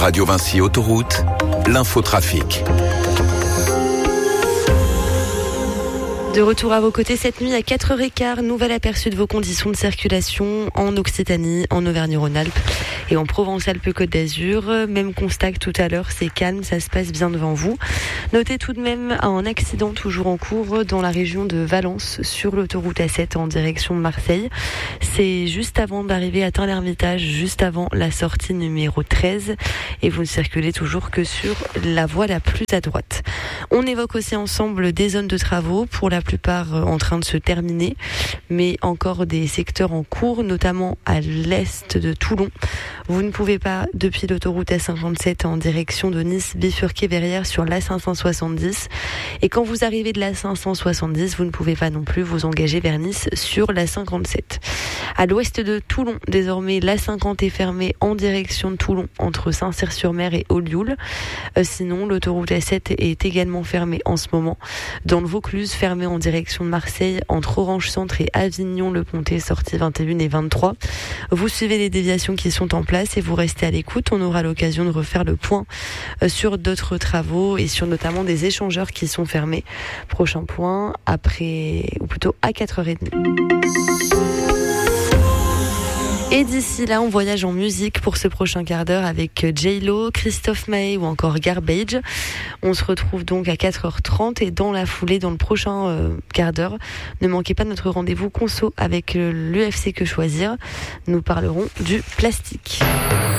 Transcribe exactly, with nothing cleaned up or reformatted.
Radio Vinci Autoroute, l'infotrafic. De retour à vos côtés cette nuit à quatre heures quinze, nouvel aperçu de vos conditions de circulation en Occitanie, en Auvergne-Rhône-Alpes et en Provence-Alpes-Côte d'Azur. Même constat que tout à l'heure, c'est calme, ça se passe bien devant vous. Notez tout de même un accident toujours en cours dans la région de Valence sur l'autoroute A sept en direction de Marseille. C'est juste avant d'arriver à Tain-l'Hermitage, juste avant la sortie numéro treize et vous ne circulez toujours que sur la voie la plus à droite. On évoque aussi ensemble des zones de travaux, pour la plupart en train de se terminer, mais encore des secteurs en cours, notamment à l'est de Toulon. Vous ne pouvez pas, depuis l'autoroute A cinquante-sept en direction de Nice, bifurquer Verrières sur l'A cinq cent soixante-dix. Et quand vous arrivez de l'A cinq cent soixante-dix, vous ne pouvez pas non plus vous engager vers Nice sur l'A cinquante-sept. À l'ouest de Toulon, désormais, l'A cinquante est fermée en direction de Toulon, entre Saint-Cyr-sur-Mer et Ollioules. Euh, sinon, l'autoroute A sept est également fermée en ce moment. Dans le Vaucluse, fermée en direction de Marseille, entre Orange Centre et Avignon-le-Pontet, sortie vingt et une et vingt-trois. Vous suivez les déviations qui sont en place et vous restez à l'écoute. On aura l'occasion de refaire le point sur d'autres travaux et sur notamment des échangeurs qui sont fermés. Prochain point après, ou plutôt à quatre heures trente. Et d'ici là, on voyage en musique pour ce prochain quart d'heure avec J-Lo, Christophe Maé ou encore Garbage. On se retrouve donc à quatre heures trente et dans la foulée, dans le prochain euh, quart d'heure, ne manquez pas notre rendez-vous conso avec euh, l'U F C Que Choisir. Nous parlerons du plastique.